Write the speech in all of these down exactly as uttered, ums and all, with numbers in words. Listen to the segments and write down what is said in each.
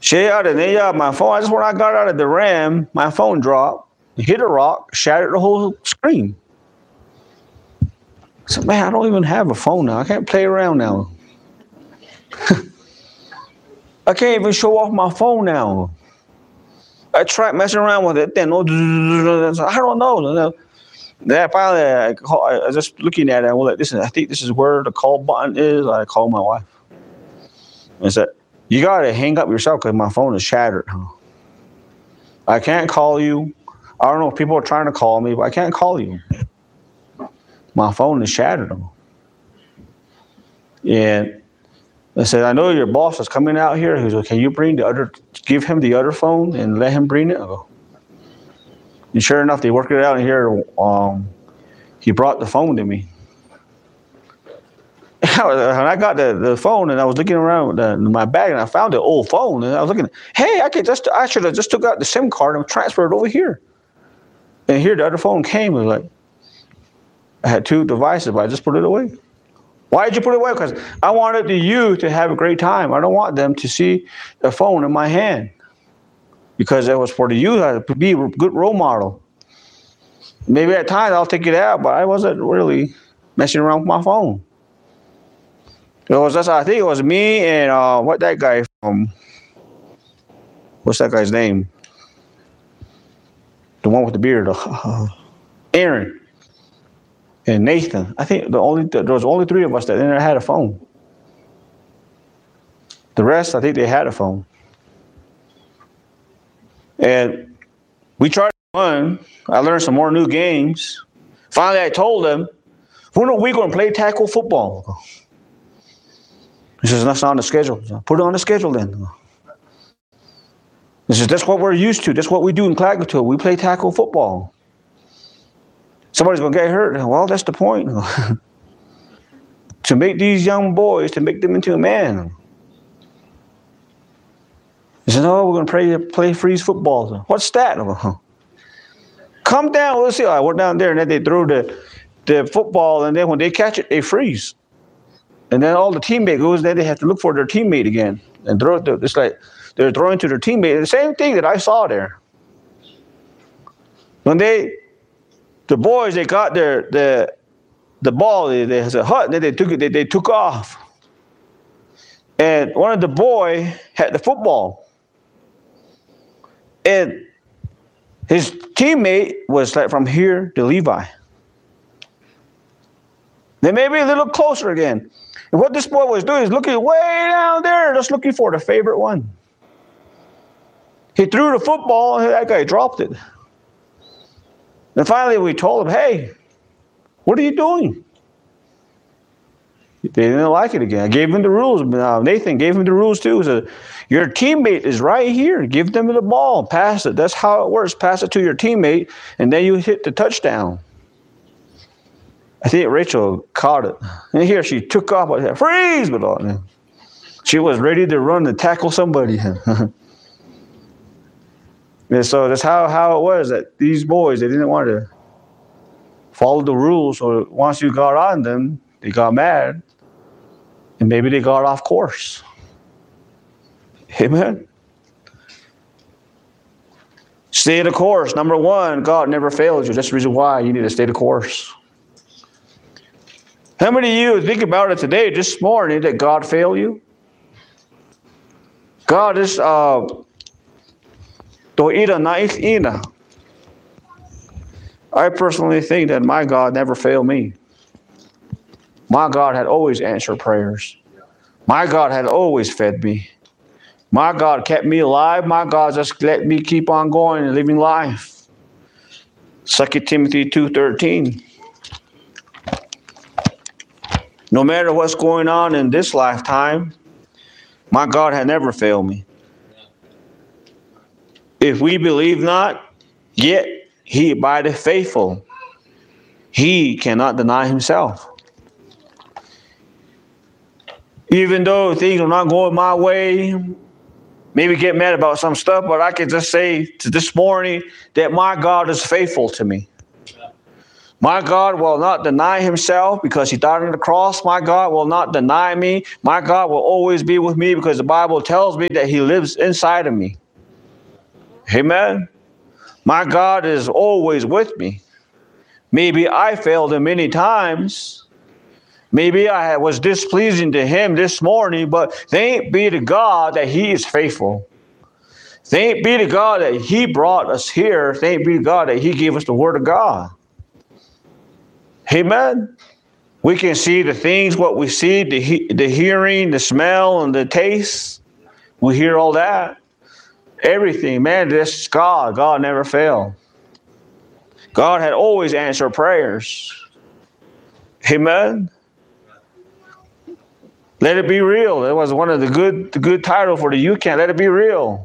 Share the yeah, my phone. I just when I got out of the RAM, my phone dropped, hit a rock, shattered the whole screen. So man, I don't even have a phone now. I can't play around now. I can't even show off my phone now. I tried messing around with it, then I don't know. Then finally, I, call, I was just looking at it. I was like, "Listen, I think this is where the call button is." I called my wife. I said, "You gotta hang up yourself because my phone is shattered. I can't call you. I don't know if people are trying to call me, but I can't call you. My phone is shattered." And I said, "I know your boss is coming out here." He goes, "Can you bring the other? Give him the other phone and let him bring it." I go, and sure enough, they worked it out here. Um, he brought the phone to me. When I got the, the phone and I was looking around the, in my bag and I found the old phone and I was looking, hey, I could just I should have just took out the SIM card and transferred it over here. And here the other phone came. It was like I had two devices, but I just put it away. Why did you put it away? Because I wanted you to have a great time. I don't want them to see the phone in my hand. Because it was for the youth, I to be a good role model. Maybe at times I'll take it out, but I wasn't really messing around with my phone. It was just, I think it was me and uh, what that guy from, what's that guy's name? The one with the beard, uh, Aaron and Nathan. I think the only there was only three of us that didn't had a phone. The rest, I think they had a phone. And we tried one. I learned some more new games. Finally, I told them, when are we going to play tackle football? He says, that's not on the schedule. Put it on the schedule then. He says, that's what we're used to. That's what we do in Klagetoh. We play tackle football. Somebody's going to get hurt. Well, that's the point. To make these young boys, to make them into a man. He said, no, we're going to play, play freeze football. What's that? Come down, we'll see. I went down there, and then they threw the, the football, and then when they catch it, they freeze. And then all the teammate goes, then they have to look for their teammate again and throw it. To, it's like they're throwing to their teammate. The same thing that I saw there. When they, the boys, they got their the the ball, they, they had a hut, and then they took it, they, they took off. And one of the boy had the football. And his teammate was like from here to Levi. They may be a little closer again. And what this boy was doing is looking way down there, just looking for the favorite one. He threw the football, and that guy dropped it. And finally we told him, hey, what are you doing? They didn't like it again. I gave him the rules. Uh, Nathan gave him the rules too. He said, your teammate is right here. Give them the ball. Pass it. That's how it works. Pass it to your teammate, and then you hit the touchdown. I think Rachel caught it. And here she took off. I said, freeze! But she was ready to run and tackle somebody. And so that's how, how it was that these boys, they didn't want to follow the rules. So once you got on them, they got mad. And maybe they got off course. Amen. Stay the course. Number one, God never fails you. That's the reason why you need to stay the course. How many of you think about it today, this morning, that God failed you? God is uh I personally think that my God never failed me. My God had always answered prayers. My God had always fed me. My God kept me alive. My God just let me keep on going and living life. Second Timothy two thirteen. No matter what's going on in this lifetime, my God had never failed me. If we believe not, yet he by the faithful, he cannot deny himself. Even though things are not going my way, maybe get mad about some stuff, but I can just say to this morning that my God is faithful to me. My God will not deny himself because he died on the cross. My God will not deny me. My God will always be with me because the Bible tells me that he lives inside of me. Amen. My God is always with me. Maybe I failed him many times. Maybe I was displeasing to him this morning, but thank be to God that he is faithful. Thank be to God that he brought us here. Thank be to God that he gave us the word of God. Amen. We can see the things, what we see, the, he, the hearing, the smell, and the taste. We hear all that. Everything, man, this is God. God never failed. God had always answered prayers. Amen. Let it be real. That was one of the good, the good title for the youth camp. Let it be real.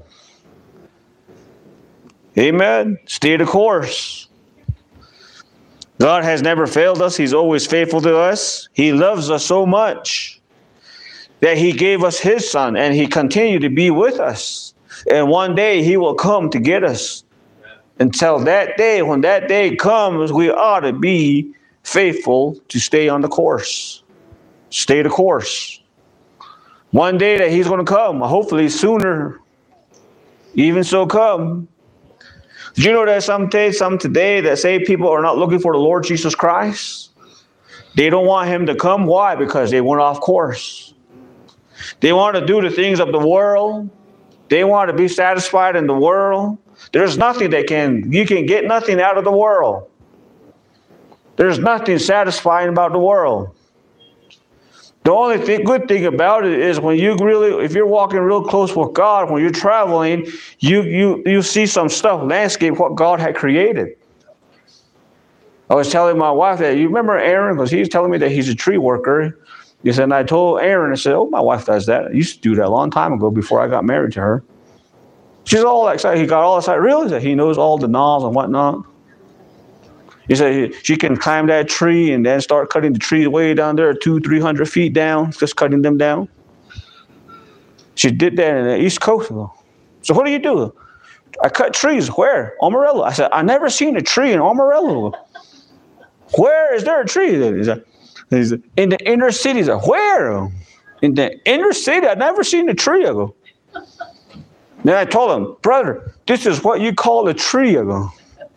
Amen. Stay the course. God has never failed us. He's always faithful to us. He loves us so much that he gave us his son, and he continued to be with us. And one day he will come to get us. Until that day, when that day comes, we ought to be faithful to stay on the course. Stay the course. One day that he's going to come, hopefully sooner. Even so come. Did you know that some days, some today that say people are not looking for the Lord Jesus Christ? They don't want him to come. Why? Because they went off course. They want to do the things of the world. They want to be satisfied in the world. There's nothing that can, you can get nothing out of the world. There's nothing satisfying about the world. The only thing, good thing about it is when you really, if you're walking real close with God, when you're traveling, you you you see some stuff, landscape, what God had created. I was telling my wife that, you remember Aaron? Because he's telling me that he's a tree worker. He said, and I told Aaron, I said, oh, my wife does that. I used to do that a long time ago before I got married to her. She's all excited. He got all excited. Really? That he knows all the knobs and whatnot. He said she can climb that tree and then start cutting the trees way down there, two, three hundred feet down, just cutting them down. She did that in the East Coast. So what do you do? I cut trees. Where? Amarillo. I said, I never seen a tree in Amarillo. Where is there a tree? He said, he said, in the inner city. He said, where? In the inner city? I've never seen a tree. I go. Then I told him, brother, this is what you call a tree. I go.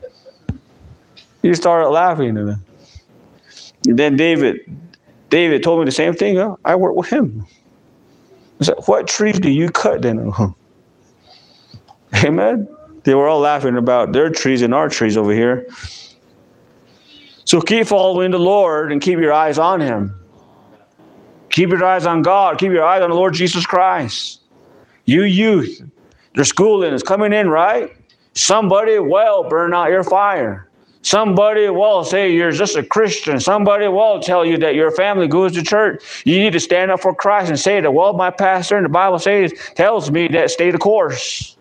He started laughing. And then David, David told me the same thing. Huh? I work with him. I said, what trees do you cut then? Amen. They were all laughing about their trees and our trees over here. So keep following the Lord and keep your eyes on him. Keep your eyes on God. Keep your eyes on the Lord Jesus Christ. You youth, their schooling is coming in, right? Somebody will burn out your fire. Somebody will say you're just a Christian. Somebody will tell you that your family goes to church. You need to stand up for Christ and say that, well, my pastor in the Bible says, tells me that stay the course.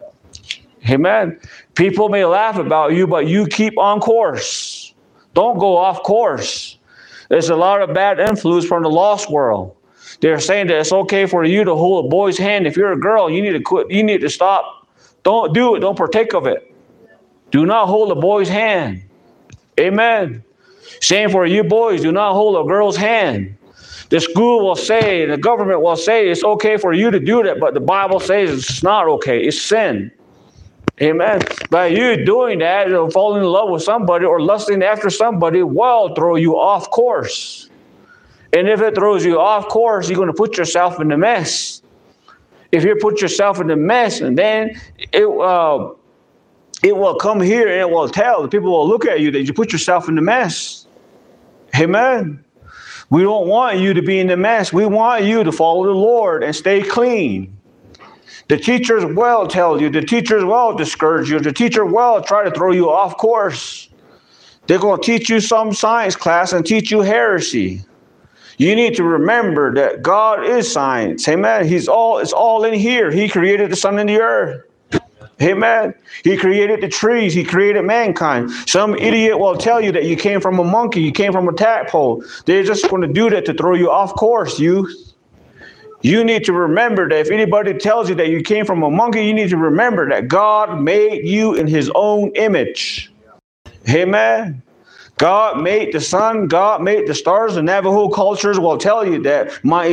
Amen. People may laugh about you, but you keep on course. Don't go off course. There's a lot of bad influence from the lost world. They're saying that it's okay for you to hold a boy's hand. If you're a girl, you need to quit. You need to stop. Don't do it. Don't partake of it. Do not hold a boy's hand. Amen. Same for you boys. Do not hold a girl's hand. The school will say, the government will say it's okay for you to do that, but the Bible says it's not okay. It's sin. Amen. By you doing that, or falling in love with somebody or lusting after somebody will throw you off course. And if it throws you off course, you're going to put yourself in the mess. If you put yourself in the mess, and then it uh, it will come here and it will tell. The people will look at you that you put yourself in the mess. Amen. We don't want you to be in the mess. We want you to follow the Lord and stay clean. The teachers will tell you. The teachers will discourage you. The teacher will try to throw you off course. They're going to teach you some science class and teach you heresy. You need to remember that God is science. Amen. He's all, it's all in here. He created the sun and the earth. Amen. He created the trees. He created mankind. Some idiot will tell you that you came from a monkey. You came from a tadpole. They're just going to do that to throw you off course, youth. You need to remember that if anybody tells you that you came from a monkey, you need to remember that God made you in his own image. Amen. God made the sun, God made the stars. The Navajo cultures will tell you that.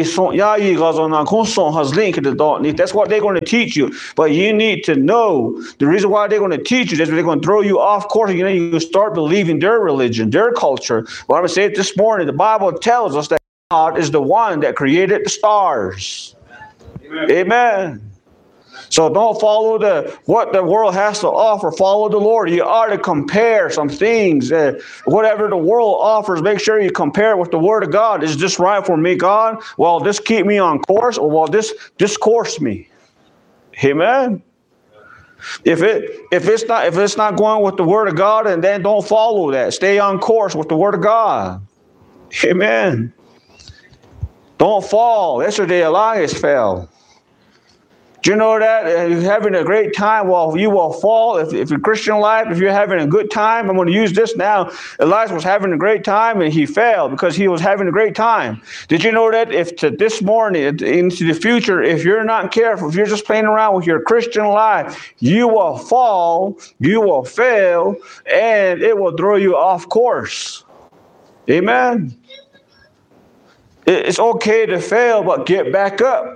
That's what they're going to teach you. But you need to know the reason why they're going to teach you is they're going to throw you off course. You know, you start believing their religion, their culture. Well, I'm going to say it this morning. The Bible tells us that God is the one that created the stars. Amen. Amen. So don't follow the what the world has to offer. Follow the Lord. You ought to compare some things. Uh, whatever the world offers, make sure you compare it with the Word of God. Is this right for me, God? Well, this keep me on course, or will this discourse me? Amen. If it if it's not if it's not going with the Word of God, and then don't follow that. Stay on course with the Word of God. Amen. Don't fall. Yesterday, Elias fell. Do you know that? Uh, you're having a great time. Well, you will fall. If, if you're Christian life, if you're having a good time, I'm going to use this now. Elias was having a great time and he fell because he was having a great time. Did you know that if to this morning, into the future, if you're not careful, if you're just playing around with your Christian life, you will fall, you will fail, and it will throw you off course. Amen. It's okay to fail, but get back up.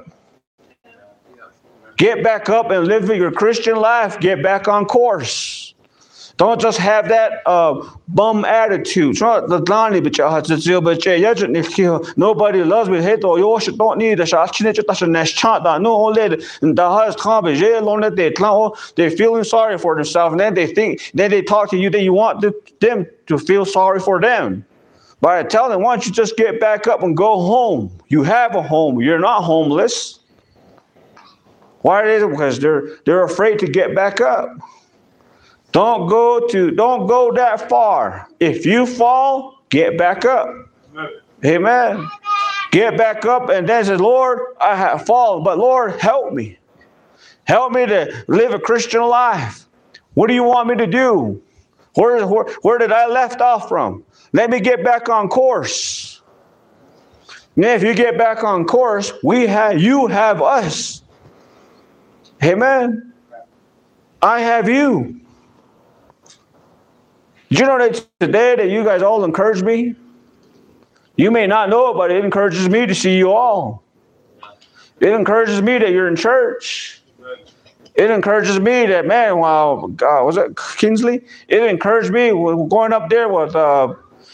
Get back up and live your Christian life. Get back on course. Don't just have that uh, bum attitude. Nobody loves me. Don't need They're feeling sorry for themselves, and then they think, then they talk to you, then you want them to feel sorry for them. But I tell them, why don't you just get back up and go home? You have a home. You're not homeless. Why is it? Because they're they're afraid to get back up. Don't go to don't go that far. If you fall, get back up. Amen. Amen. Get back up and then say, Lord, I have fallen, but Lord, help me. Help me to live a Christian life. What do you want me to do? Where, where, where did I left off from? Let me get back on course. And if you get back on course, we have you have us. Amen. I have you. Did you know that today that you guys all encourage me? You may not know it, but it encourages me to see you all. It encourages me that you're in church. It encourages me that, man, wow, God, was it Kinsley? It encouraged me going up there with uh,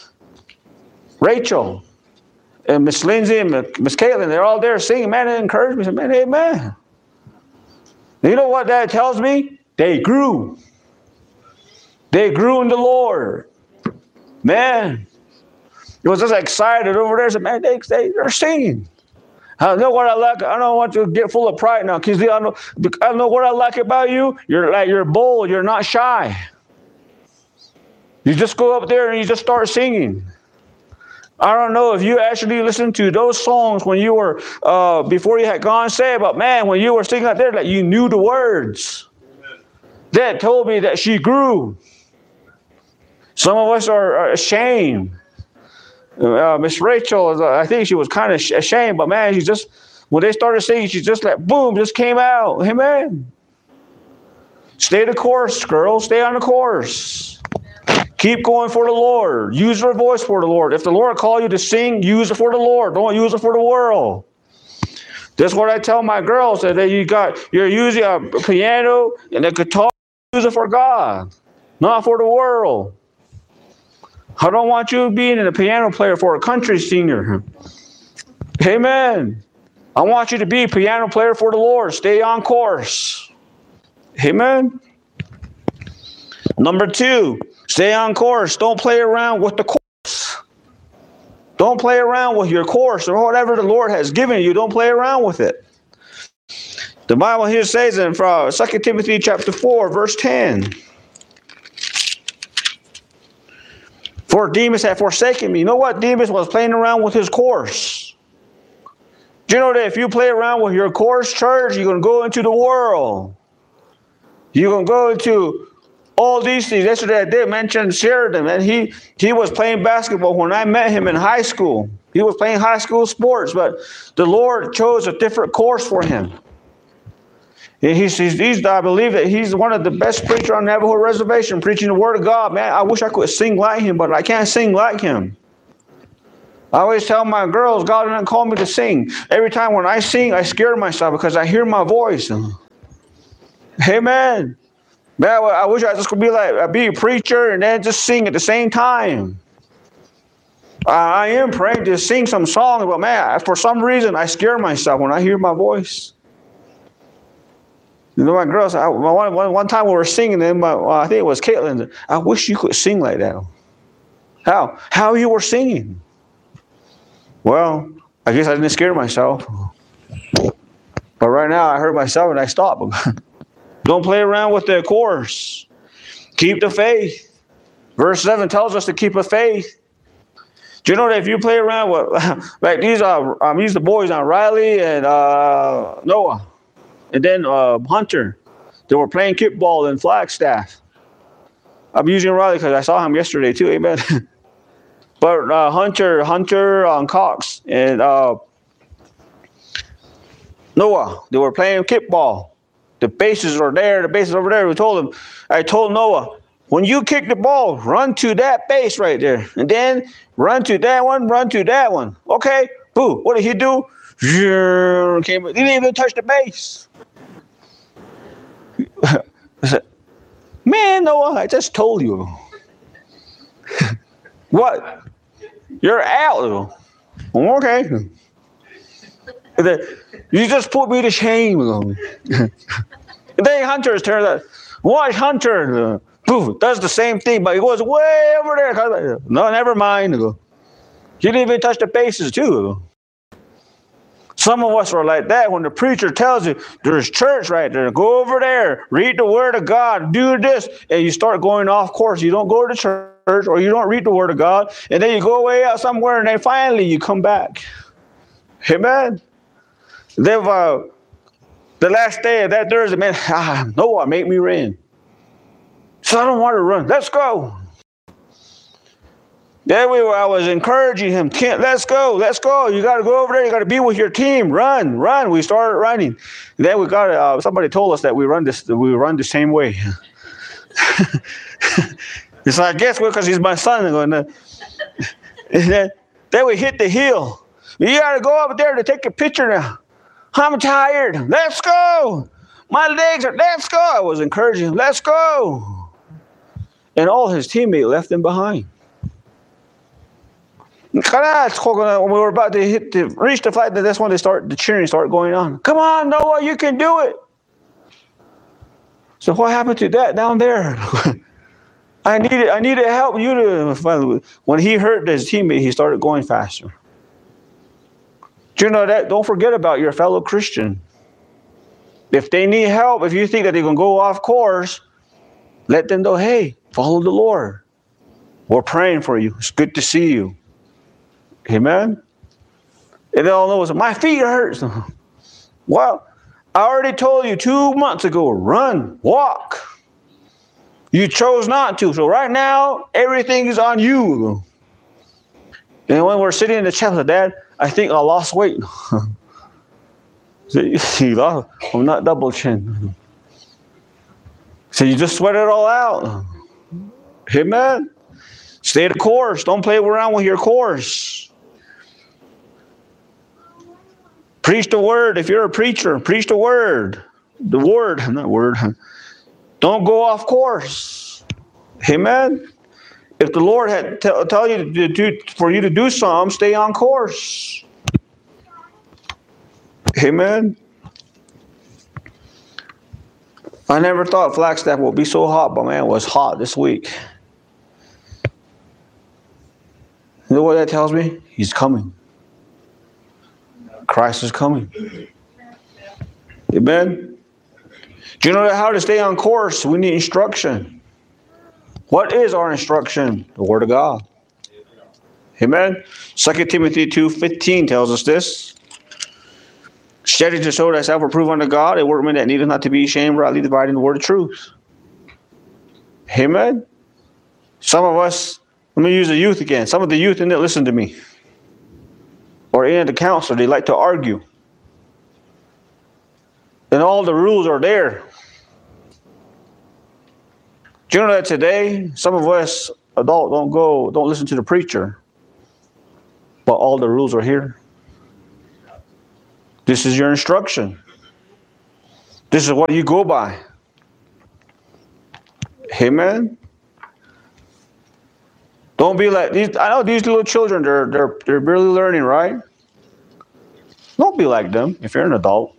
Rachel and Miss Lindsay and Miss Caitlin. They're all there singing. Man, it encouraged me. I said, man, amen. You know what that tells me? They grew. They grew in the Lord. Man. It was just excited over there. I said, man, they, they, they're singing. I know what I like. I don't want to get full of pride now. Because I know, I know what I like about you. You're like you're bold. You're not shy. You just go up there and you just start singing. I don't know if you actually listened to those songs when you were, uh, before you had gone saved, but man, when you were singing out there, that you knew the words. Amen. That told me that she grew. Some of us are, are ashamed. Uh, Miss Rachel, I think she was kind of ashamed, but man, she just, when they started singing, she just like, boom, just came out. Amen. Stay the course, girls. Stay on the course. Keep going for the Lord. Use your voice for the Lord. If the Lord call you to sing, use it for the Lord. Don't use it for the world. That's what I tell my girls, that you got, you're using a piano and a guitar, use it for God, not for the world. I don't want you being a piano player for a country singer. Amen. I want you to be a piano player for the Lord. Stay on course. Amen. Number two, stay on course. Don't play around with the course. Don't play around with your course or whatever the Lord has given you. Don't play around with it. The Bible here says in Second Timothy chapter four, verse ten. For Demas had forsaken me. You know what? Demas was playing around with his course. Do you know that if you play around with your course, church, you're going to go into the world. You're going to go into all these things. Yesterday I did mention Sheridan, and he, he was playing basketball when I met him in high school. He was playing high school sports, but the Lord chose a different course for him. He's, he's, he's, I believe that he's one of the best preachers on Navajo Reservation, preaching the Word of God. Man, I wish I could sing like him, but I can't sing like him. I always tell my girls, God didn't call me to sing. Every time when I sing, I scare myself because I hear my voice. Amen. Man, I wish I just could be like, be a preacher and then just sing at the same time. I am praying to sing some songs, but man, for some reason, I scare myself when I hear my voice. You know, my girls, I, one, one, one time we were singing, and my, well, I think it was Caitlin, I wish you could sing like that. How? How you were singing? Well, I guess I didn't scare myself. But right now, I hurt myself and I stopped. Don't play around with the chorus. Keep the faith. Verse seven tells us to keep a faith. Do you know that if you play around with, like these are, um, these the boys on Riley and uh, Noah. And then uh, Hunter, they were playing kickball in Flagstaff. I'm using Riley because I saw him yesterday too, amen. But uh, Hunter, Hunter on Cox and uh, Noah, they were playing kickball. The bases are there, the bases over there. We told them, I told Noah, when you kick the ball, run to that base right there. And then run to that one, run to that one. Okay, boo. What did he do? He didn't even touch the base. I said, man, Noah, I just told you. What? You're out. Okay. You just put me to shame. And then Hunter's turn out. Watch Hunter. Poof, does the same thing, but he goes way over there. No, never mind. You didn't even touch the bases, too. Some of us are like that when the preacher tells you there's church right there. Go over there, read the Word of God, do this, and you start going off course. You don't go to church or you don't read the Word of God, and then you go away out somewhere, and then finally you come back. Amen. Then uh, the last day of that Thursday, man, ah, Noah make me run. So I don't want to run. Let's go. Then we were, I was encouraging him. Can't, let's go, let's go. You got to go over there. You got to be with your team. Run, run. We started running. Then we got uh, somebody told us that we run this. We run the same way. It's like, guess what? Because he's my son. And then, then we hit the hill. You got to go up there to take a picture now. I'm tired. Let's go. My legs are. Let's go. I was encouraging him. Let's go. And all his teammates left him behind. When we were about to hit the, reach the flag, that's when they start the cheering start going on. Come on, Noah, you can do it. So what happened to that down there? I needed I needed help. You to when he hurt his teammate, he started going faster. Do you know that? Don't forget about your fellow Christian. If they need help, if you think that they're going to go off course, let them know, hey, follow the Lord. We're praying for you. It's good to see you. Amen? And they all know, my feet hurt. Well, I already told you two months ago, run, walk. You chose not to. So right now, everything is on you. And when we're sitting in the chapel, Dad, I think I lost weight. So I'm not double chin. So you just sweat it all out. Amen? Stay the course. Don't play around with your course. Preach the word. If you're a preacher, preach the word. The word, not word. Don't go off course. Amen? If the Lord had t- tell you to do for you to do something, stay on course. Amen? I never thought Flagstaff would be so hot, but man, it was hot this week. You know what that tells me? He's coming. Christ is coming. Amen? Do you know how to stay on course? We need instruction. What is our instruction? The Word of God. Amen? Second Timothy two fifteen tells us this. Study to show thyself approved unto God, a workman that needeth not to be ashamed, rightly dividing the word of truth. Amen? Some of us, let me use the youth again. Some of the youth didn't listen to me. Or any of the counselor, they like to argue. And all the rules are there. Do you know that today, some of us adults don't go, don't listen to the preacher, but all the rules are here. This is your instruction. This is what you go by. Amen. Don't be like these. I know these little children, they're they're they're barely learning, right? Don't be like them if you're an adult.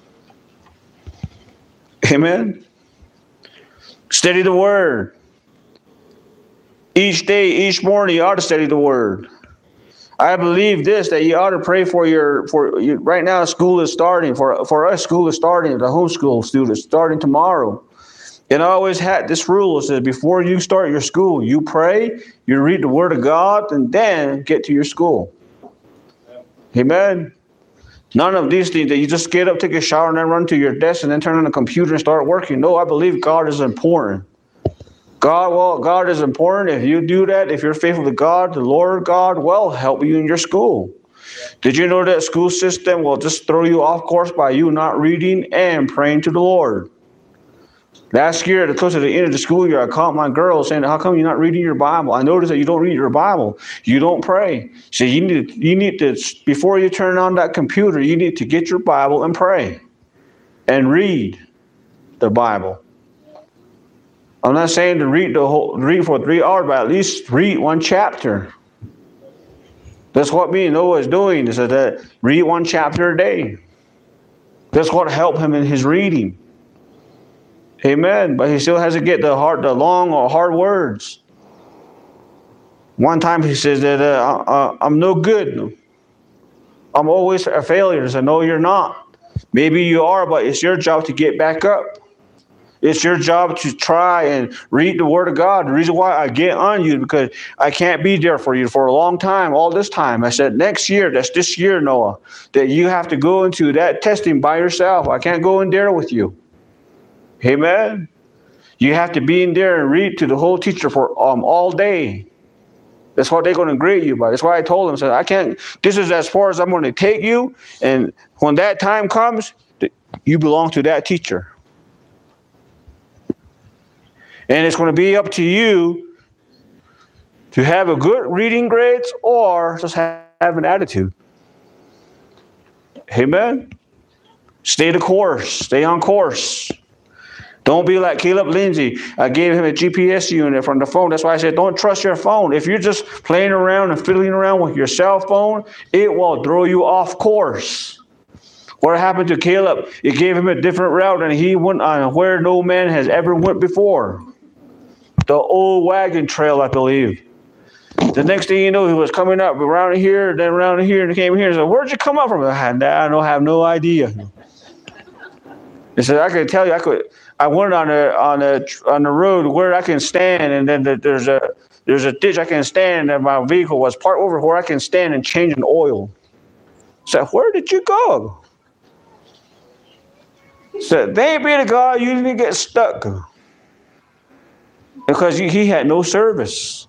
Amen. Study the word. Each day, each morning, you ought to study the word. I believe this, that you ought to pray for your, for you. Right now, school is starting. For, for us, school is starting. The homeschool students starting tomorrow. And I always had this rule. It says, before you start your school, you pray, you read the word of God, and then get to your school. Amen. None of these things that you just get up, take a shower, and then run to your desk, and then turn on the computer and start working. No, I believe God is important. God, well, God is important. If you do that, if you're faithful to God, the Lord God will help you in your school. Did you know that school system will just throw you off course by you not reading and praying to the Lord? Last year, close to the end of the school year, I caught my girl saying, how come you're not reading your Bible? I noticed that you don't read your Bible. You don't pray. So you need, you need to, before you turn on that computer, you need to get your Bible and pray and read the Bible. I'm not saying to read the whole, read for three hours, but at least read one chapter. That's what me and Noah is doing, is that read one chapter a day. That's what helped him in his reading. Amen. But he still has to get the hard, the long or hard words. One time he says that uh, uh, I'm no good. I'm always a failure. I said, no, you're not. Maybe you are, but it's your job to get back up. It's your job to try and read the Word of God. The reason why I get on you, because I can't be there for you for a long time, all this time. I said, next year, that's this year, Noah, that you have to go into that testing by yourself. I can't go in there with you. Amen. You have to be in there and read to the whole teacher for um all day. That's what they're going to grade you by. That's why I told them, I said, I can't, this is as far as I'm going to take you. And when that time comes, you belong to that teacher. And it's going to be up to you to have a good reading grades or just have an attitude. Amen. Stay the course. Stay on course. Don't be like Caleb Lindsay. I gave him a G P S unit from the phone. That's why I said, don't trust your phone. If you're just playing around and fiddling around with your cell phone, it will throw you off course. What happened to Caleb? It gave him a different route, and he went on where no man has ever went before. The old wagon trail, I believe. The next thing you know, he was coming up around here, then around here, and he came here and said, where'd you come up from? I don't have no idea. He said, I could tell you, I could. I went on a on a on the road where I can stand, and then the, there's a there's a ditch I can stand, and my vehicle was parked over where I can stand and change an oil. I said, where did you go? He said, they ain't be the God, you didn't get stuck. Because he, he had no service.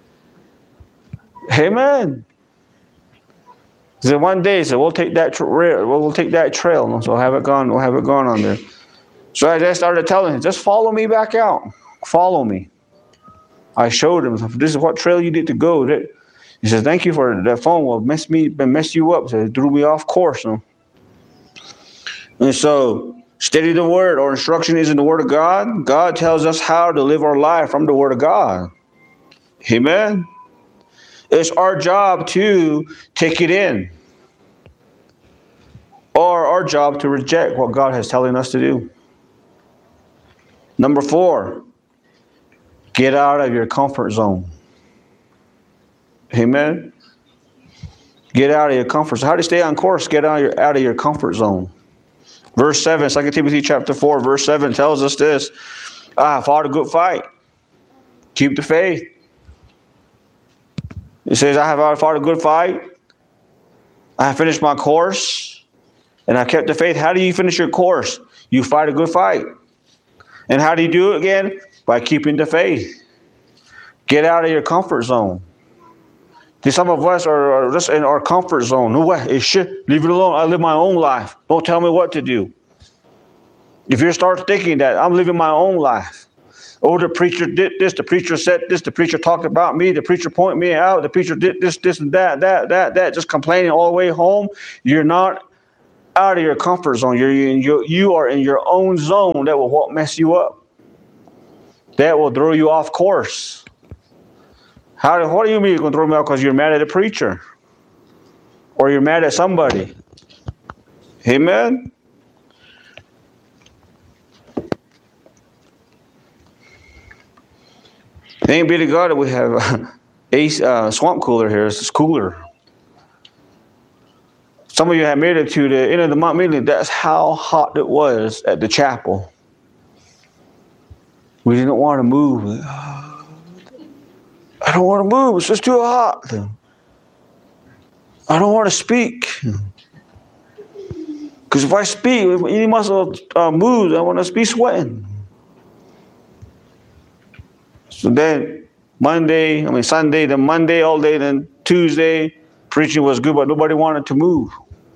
Amen. He said one day, he said, we'll take that trail, we'll take that trail. So we'll have it gone, we'll have it gone on there. So I just started telling him, just follow me back out. Follow me. I showed him, this is what trail you need to go. He said, thank you for that phone. Will mess me, mess you up. So it threw me off course. You know? And so, study the word. Our instruction is in the word of God. God tells us how to live our life from the word of God. Amen. It's our job to take it in. Or our job to reject what God is telling us to do. Number four, get out of your comfort zone. Amen. Get out of your comfort zone. How to stay on course? Get out of your, out of your comfort zone. Verse seven, Second Timothy chapter four, verse seven tells us this. I fought a good fight. Keep the faith. It says, I have fought a good fight. I have finished my course. And I kept the faith. How do you finish your course? You fight a good fight. And how do you do it again? By keeping the faith. Get out of your comfort zone. See, some of us are, are just in our comfort zone. No way. It should. Leave it alone. I live my own life. Don't tell me what to do. If you start thinking that I'm living my own life, oh, the preacher did this, the preacher said this, the preacher talked about me, the preacher pointed me out, the preacher did this, this, and that, that, that, that, just complaining all the way home, you're not out of your comfort zone. You're in your, you are in your own zone that will what mess you up. That will throw you off course. How? What do you mean you're going to throw me off because you're mad at a preacher? Or you're mad at somebody? Amen? Thank be to God that we have a uh, swamp cooler here. It's cooler. Some of you have made it to the end of the month meeting. That's how hot it was at the chapel. We didn't want to move. I don't want to move. It's just too hot. I don't want to speak. Because if I speak, if any muscle uh, moves, I want to be sweating. So then Monday, I mean Sunday, then Monday all day, then Tuesday, preaching was good, but nobody wanted to move.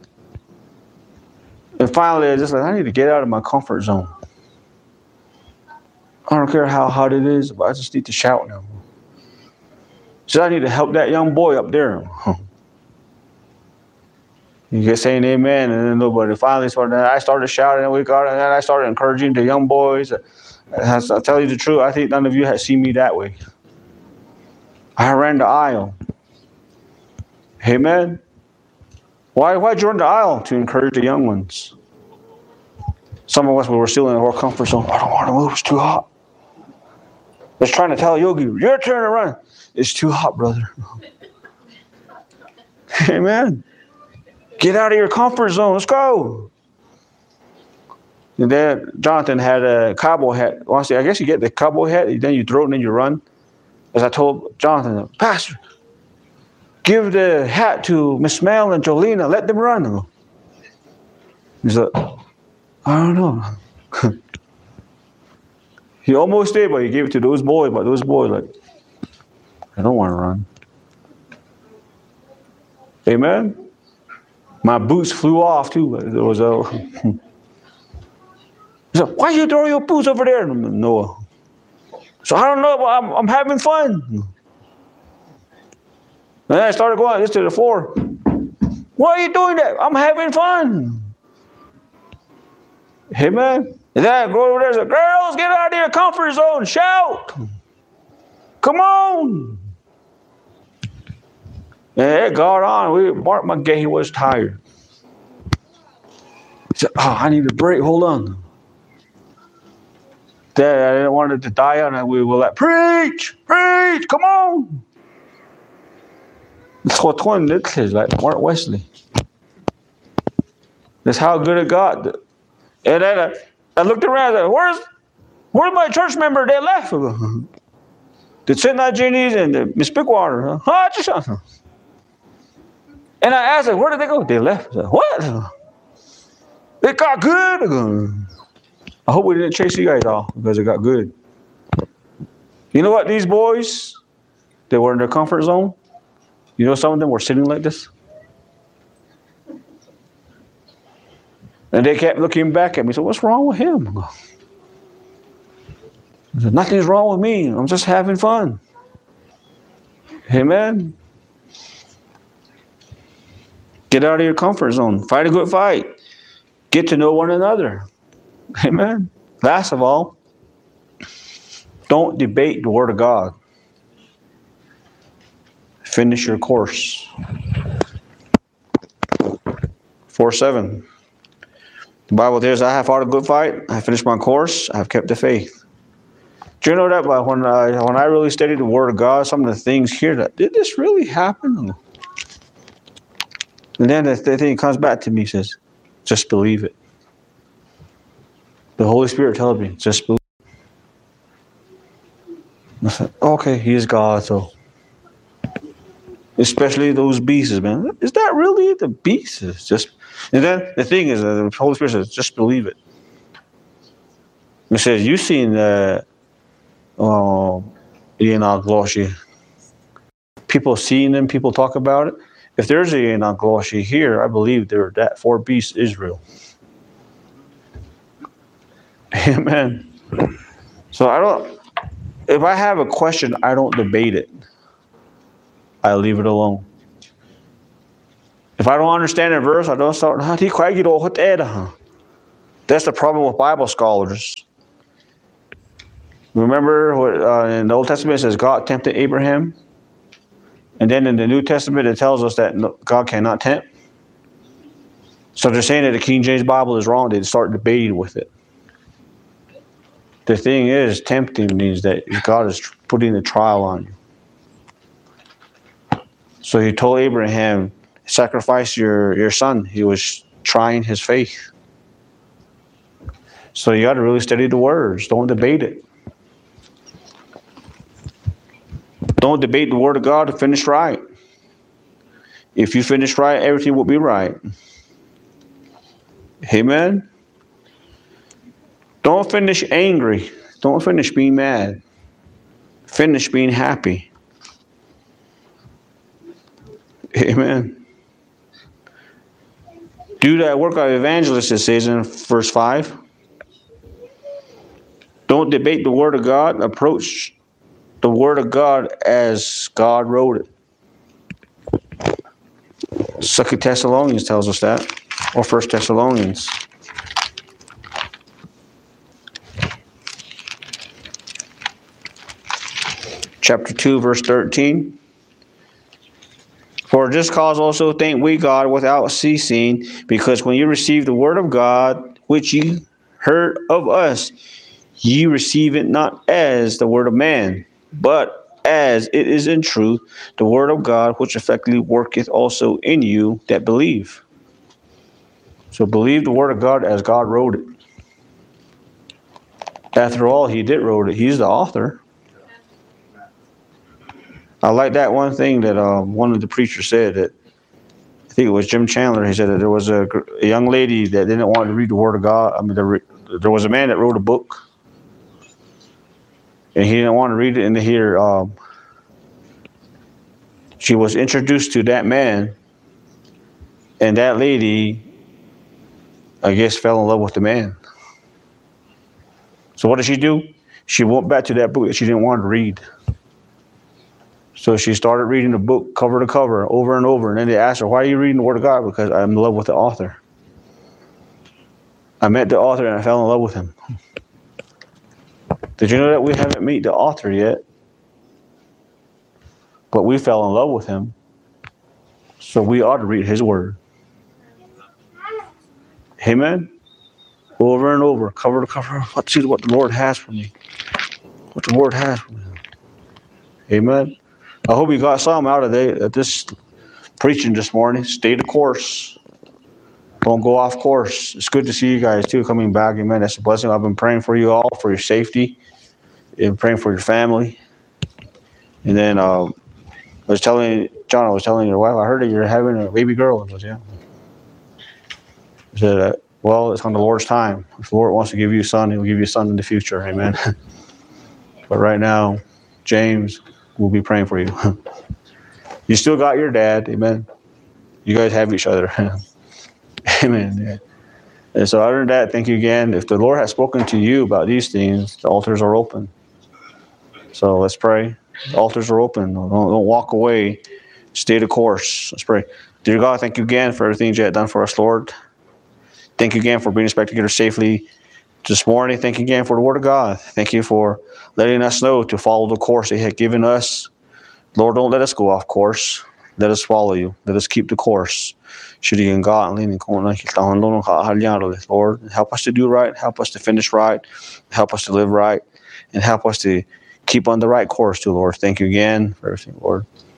And finally, I just like, I need to get out of my comfort zone. I don't care how hot it is, but I just need to shout now. So I need to help that young boy up there. You get saying amen, and then nobody finally started. I started shouting, and we got, and I started encouraging the young boys. I'll tell you the truth, I think none of you have seen me that way. I ran the aisle. Amen. Why? Why'd you run the aisle? To encourage the young ones. Some of us, we were still in our comfort zone. I don't want to move. It's too hot. I was trying to tell Yogi, your turn to run. It's too hot, brother. Amen. Get out of your comfort zone. Let's go. And then Jonathan had a cowboy hat. Well, I guess you get the cowboy hat, then you throw it and then you run. As I told Jonathan, Pastor, give the hat to Miss Mel and Jolena. Let them run. He's like, I don't know. He almost did, but he gave it to those boys. But those boys like, I don't want to run. Amen. My boots flew off too. It was a. He said, why you throw your boots over there? Noah. So I don't know, but I'm, I'm having fun. And then I started going just to the floor. Why are you doing that? I'm having fun. Amen. And then I go over there and say, girls, get out of your comfort zone. Shout. Come on. And it got on. We, Mark McGahey was tired. He said, oh, I need a break. Hold on. Dad, I didn't want it to die on, and we were like, preach, preach, come on. It's what one is like Mark Wesley. That's how good it got. And then I, I looked around, and said, where's, where's my church member? They left. The Saint Jenny's and the Miss Bigwater. Huh? And I asked them, where did they go? They left. I said, what? It got good. I hope we didn't chase you guys off because it got good. You know what? These boys, they were in their comfort zone. You know, some of them were sitting like this. And they kept looking back at me. So what's wrong with him? I said, nothing's wrong with me. I'm just having fun. Amen. Get out of your comfort zone. Fight a good fight. Get to know one another. Amen. Last of all, don't debate the Word of God. Finish your course. four seven. The Bible says, I have fought a good fight. I have finished my course. I have kept the faith. Do you know that when I, when I really studied the Word of God, some of the things here, that did this really happen? And then the, the thing comes back to me, says, just believe it. The Holy Spirit tells me, just believe. I said, okay, He is God, so. Especially those beasts, man. Is that really the beasts? It's just, and then the thing is, uh, the Holy Spirit says, just believe it. It says, you've seen uh, uh, Enoch Gloshi. People seeing them, people talk about it. If there's a Enoch Gloshi here, I believe there are that four beasts Israel. Amen. So I don't, if I have a question, I don't debate it. I leave it alone. If I don't understand a verse, I don't start. That's the problem with Bible scholars. Remember what uh, in the Old Testament it says God tempted Abraham? And then in the New Testament it tells us that God cannot tempt. So they're saying that the King James Bible is wrong. They start debating with it. The thing is, tempting means that God is putting a trial on you. So he told Abraham, sacrifice your, your son. He was trying his faith. So you got to really study the words. Don't debate it. Don't debate the word of God to finish right. If you finish right, everything will be right. Amen. Don't finish angry. Don't finish being mad. Finish being happy. Amen. Do that work of evangelist, it says in verse five. Don't debate the word of God. Approach the word of God as God wrote it. Second Thessalonians tells us that. Or First Thessalonians. Chapter two, verse thirteen. For this cause also thank we God without ceasing, because when you receive the word of God, which ye heard of us, ye receive it not as the word of man, but as it is in truth, the word of God, which effectively worketh also in you that believe. So believe the word of God as God wrote it. After all, he did wrote it. He's the author. I like that one thing that um, one of the preachers said, that I think it was Jim Chandler. He said that there was a, a young lady that didn't want to read the word of God. I mean, there, there was a man that wrote a book, and he didn't want to read it. And to hear, um, she was introduced to that man, and that lady, I guess, fell in love with the man. So what did she do? She went back to that book that she didn't want to read. So she started reading the book cover to cover, over and over. And then they asked her, why are you reading the Word of God? Because I'm in love with the author. I met the author and I fell in love with him. Did you know that we haven't met the author yet? But we fell in love with him. So we ought to read his Word. Amen? Over and over, cover to cover. Let's see what the Lord has for me. What the Lord has for me. Amen? I hope you got some out of the, this preaching this morning. Stay the course. Don't go off course. It's good to see you guys too coming back. Amen. That's a blessing. I've been praying for you all, for your safety, and praying for your family. And then um, I was telling John, I was telling your wife, I heard that you're having a baby girl. I was, yeah. I said, uh, well, it's on the Lord's time. If the Lord wants to give you a son, He'll give you a son in the future. Amen. But right now, James, we'll be praying for you. You still got your dad. Amen. You guys have each other. Amen. Yeah. And so other than that, thank you again. If the Lord has spoken to you about these things, the altars are open. So let's pray. The altars are open. Don't, don't walk away. Stay the course. Let's pray. Dear God, thank you again for everything you have done for us, Lord. Thank you again for bringing us back together safely this morning. Thank you again for the Word of God. Thank you for letting us know to follow the course they had given us. Lord, don't let us go off course. Let us follow you. Let us keep the course. Lord, help us to do right. Help us to finish right. Help us to live right. And help us to keep on the right course too, Lord. Thank you again for everything, Lord.